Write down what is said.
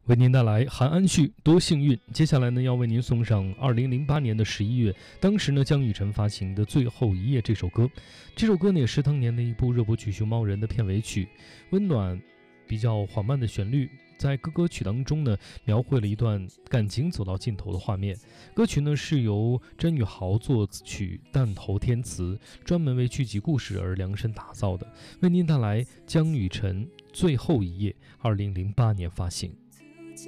为您带来韩安旭多幸运。接下来呢，要为您送上2008年的11月，当时呢江雨晨发行的《最后一页》这首歌。这首歌呢也是当年的一部热播剧《熊猫人》的片尾曲，温暖比较缓慢的旋律，在歌曲当中呢描绘了一段感情走到尽头的画面。歌曲呢是由甄宇豪作曲，弹头填词，专门为剧集故事而量身打造的。为您带来江雨晨《最后一页》，2008年发行。